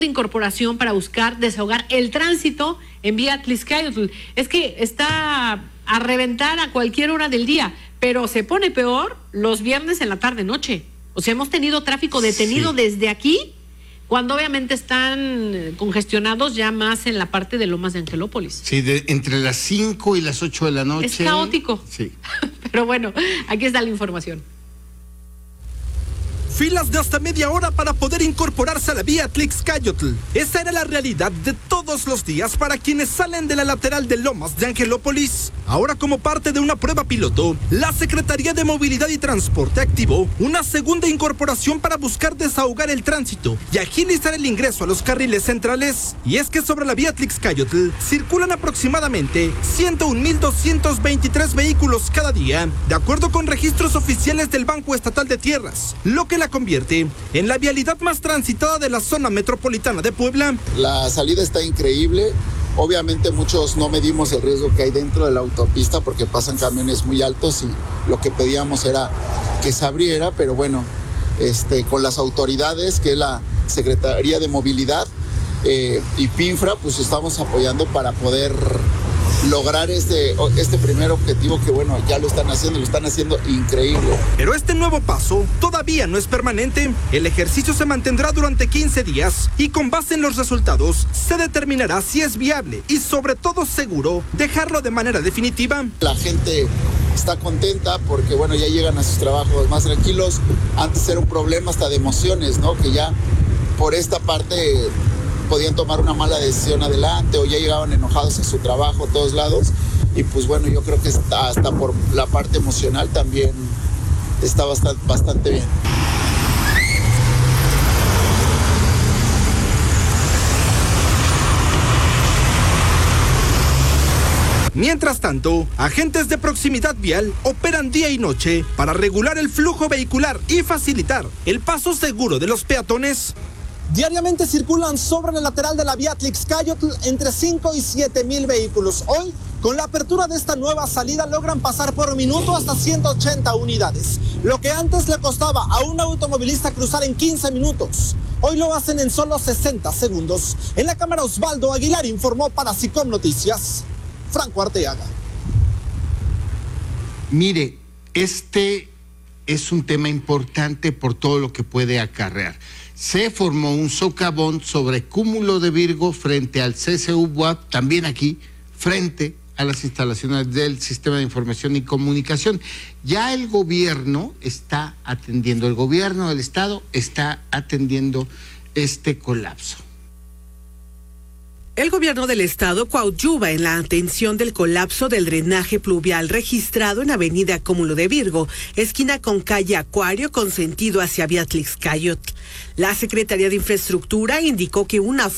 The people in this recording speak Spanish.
incorporación para buscar desahogar el tránsito en vía Atlixcáyotl. Es que está a reventar a cualquier hora del día, pero se pone peor los viernes en la tarde-noche. O sea, hemos tenido tráfico detenido desde aquí, cuando obviamente están congestionados ya más en la parte de Lomas de Angelópolis. Sí, entre las 5 y las 8 de la noche. Es caótico. Sí. Pero bueno, aquí está la información. Filas de hasta media hora para poder incorporarse a la vía Atlixcáyotl. Esa era la realidad de todos los días para quienes salen de la lateral de Lomas de Angelópolis. Ahora, como parte de una prueba piloto, la Secretaría de Movilidad y Transporte activó una segunda incorporación para buscar desahogar el tránsito y agilizar el ingreso a los carriles centrales. Y es que sobre la vía Atlixcáyotl circulan aproximadamente 101,223 vehículos cada día, de acuerdo con registros oficiales del Banco Estatal de Tierras, lo que la convierte en la vialidad más transitada de la zona metropolitana de Puebla. La salida está increíble. Obviamente muchos no medimos el riesgo que hay dentro de la autopista porque pasan camiones muy altos y lo que pedíamos era que se abriera, pero bueno, con las autoridades, que es la Secretaría de Movilidad y PINFRA, pues estamos apoyando para poder lograr este primer objetivo que bueno, ya lo están haciendo increíble. Pero este nuevo paso todavía no es permanente. El ejercicio se mantendrá durante 15 días y con base en los resultados se determinará si es viable y sobre todo seguro dejarlo de manera definitiva. La gente está contenta porque bueno, ya llegan a sus trabajos más tranquilos. Antes era un problema hasta de emociones, ¿no? Que ya por esta parte podían tomar una mala decisión adelante o ya llegaban enojados a su trabajo a todos lados, y pues bueno, yo creo que hasta por la parte emocional también está bastante bien. Mientras tanto, agentes de proximidad vial operan día y noche para regular el flujo vehicular y facilitar el paso seguro de los peatones. Diariamente circulan sobre la lateral de la vía Atlixcáyotl entre 5 y 7 mil vehículos. Hoy, con la apertura de esta nueva salida, logran pasar por minuto hasta 180 unidades. Lo que antes le costaba a un automovilista cruzar en 15 minutos, hoy lo hacen en solo 60 segundos. En la cámara, Osvaldo Aguilar informó para SICOM Noticias, Franco Arteaga. Mire, este es un tema importante por todo lo que puede acarrear. Se formó un socavón sobre Cúmulo de Virgo frente al CCU-BUAP, también aquí, frente a las instalaciones del Sistema de Información y Comunicación. Ya el gobierno está atendiendo, el gobierno del Estado está atendiendo este colapso. El gobierno del estado coadyuva en la atención del colapso del drenaje pluvial registrado en Avenida Cúmulo de Virgo, esquina con calle Acuario con sentido hacia vía Atlixcáyotl. La Secretaría de Infraestructura indicó que una